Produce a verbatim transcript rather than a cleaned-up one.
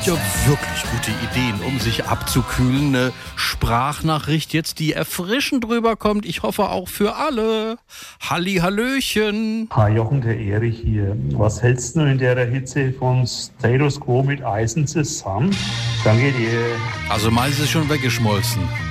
Ja, wirklich gute Ideen, um sich abzukühlen. Eine Sprachnachricht jetzt, die erfrischend drüber kommt. Ich hoffe auch für alle. Halli, hallöchen. Hi Jochen, der Erich hier. Was hältst du in der Hitze von Status Quo mit Eisen zusammen? Danke dir. Also meins ist schon weggeschmolzen.